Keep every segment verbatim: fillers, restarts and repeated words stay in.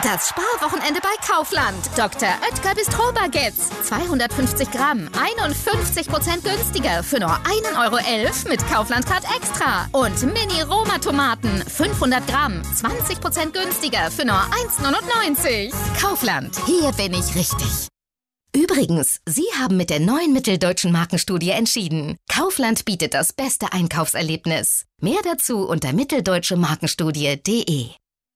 Das Sparwochenende bei Kaufland. Doktor Oetker Bistro-Baguettes. zweihundertfünfzig Gramm, einundfünfzig Prozent günstiger für nur ein Euro elf mit Kaufland Card Extra. Und Mini-Roma-Tomaten, fünfhundert Gramm, zwanzig Prozent günstiger für nur eins neunundneunzig. Kaufland, hier bin ich richtig. Übrigens, Sie haben mit der neuen Mitteldeutschen Markenstudie entschieden. Kaufland bietet das beste Einkaufserlebnis. Mehr dazu unter mitteldeutsche markenstudie punkt de.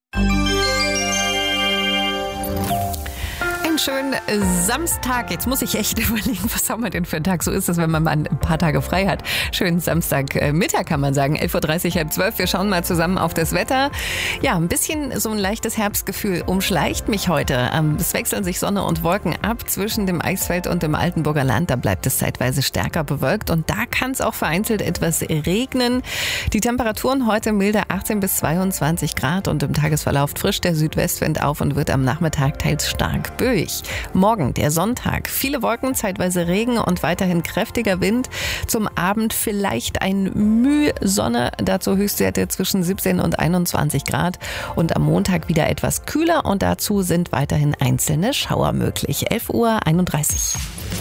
Schönen Samstag. Jetzt muss ich echt überlegen, was haben wir denn für einen Tag? So ist es, wenn man mal ein paar Tage frei hat. Schönen Samstagmittag kann man sagen. elf Uhr dreißig, halb zwölf. Wir schauen mal zusammen auf das Wetter. Ja, ein bisschen so ein leichtes Herbstgefühl umschleicht mich heute. Es wechseln sich Sonne und Wolken ab zwischen dem Eichsfeld und dem Altenburger Land. Da bleibt es zeitweise stärker bewölkt und da kann es auch vereinzelt etwas regnen. Die Temperaturen heute milde achtzehn bis zweiundzwanzig Grad und im Tagesverlauf frischt der Südwestwind auf und wird am Nachmittag teils stark böig. Morgen, der Sonntag. Viele Wolken, zeitweise Regen und weiterhin kräftiger Wind. Zum Abend vielleicht ein Müh Sonne. Dazu Höchstwerte zwischen siebzehn und einundzwanzig Grad. Und am Montag wieder etwas kühler und dazu sind weiterhin einzelne Schauer möglich. elf Uhr einunddreißig.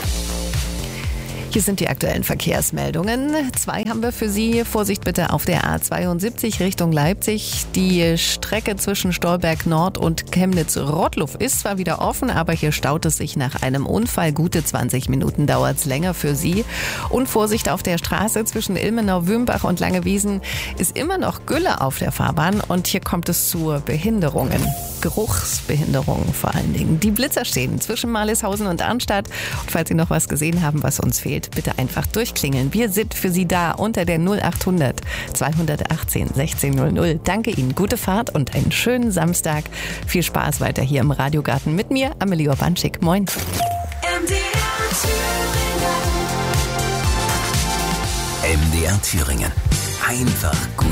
Hier sind die aktuellen Verkehrsmeldungen. Zwei haben wir für Sie. Vorsicht bitte auf der A zweiundsiebzig Richtung Leipzig. Die Strecke zwischen Stolberg Nord und Chemnitz-Rottluff ist zwar wieder offen, aber hier staut es sich nach einem Unfall. Gute zwanzig Minuten dauert es länger für Sie. Und Vorsicht auf der Straße zwischen Ilmenau-Wümbach und Langewiesen ist immer noch Gülle auf der Fahrbahn und hier kommt es zu Behinderungen. Geruchsbehinderungen vor allen Dingen. Die Blitzer stehen zwischen Marlishausen und Arnstadt. Und falls Sie noch was gesehen haben, was uns fehlt, bitte einfach durchklingeln. Wir sind für Sie da unter der null achthundert zweihundertachtzehn sechzehn null null. Danke Ihnen, gute Fahrt und einen schönen Samstag. Viel Spaß weiter hier im Radiogarten mit mir, Amelie Urbanschik. Moin. M D R Thüringen. M D R Thüringen. Einfach gut.